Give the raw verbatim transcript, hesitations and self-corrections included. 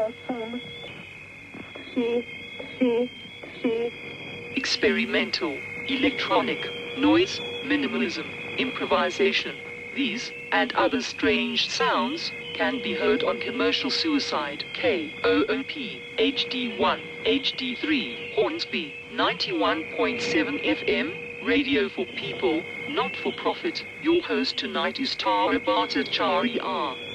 Experimental, electronic, noise, minimalism, improvisation. These, and other strange sounds, can be heard on Commercial Suicide, K O O P, H D one, H D three, Hornsby, ninety-one point seven F M, radio for people, not for profit. Your host tonight is Tara Bhattacharya.